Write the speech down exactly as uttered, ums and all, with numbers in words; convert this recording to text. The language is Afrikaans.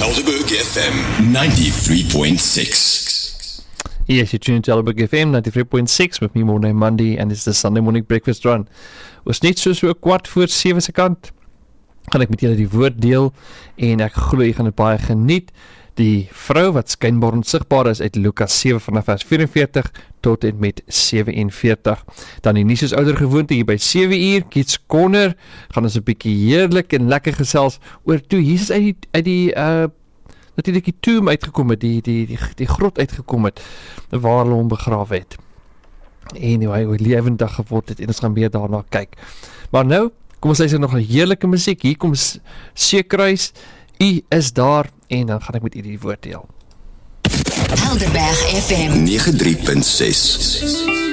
Helderberg F M ninety-three point six. Yes, you're tuned to Helderberg F M ninety-three point six with me, Morning Monday, and it's the Sunday morning breakfast run. Was net so so kwart voor sewe se kant. Gaan ek met julle die woord deel en ek glo jy gaan dit baie geniet. Die vrou wat skynbaar onsigbaar is uit Lukas sewe vanaf vers vyf-en-veertig tot en met sewe-en-veertig. Dan die nuus is ouer gewoonte hier by sewe uur, Kids Corner, gaan ons 'n bietjie heerlik en lekker gesels oor toe Jesus uit die, uit die uh, natuurlik die tomb uitgekom het, die, die, die, die grot uitgekom het, waar hulle hom begrawe het. En hoe hy lewendig geword het, en ons gaan meer daarna kyk. Maar nou, kom ons luister nog 'n heerlike musiek. Hier kom Seekruis, U is daar, en dan gaan ek met u die woord deel. Helderberg F M ninety-three point six.